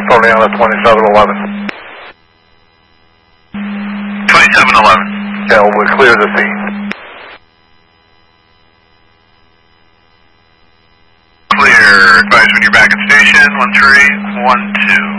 Floriana 2711. 2711. Yeah, we'll clear the scene. Clear. Advise when you're back at station. 1312.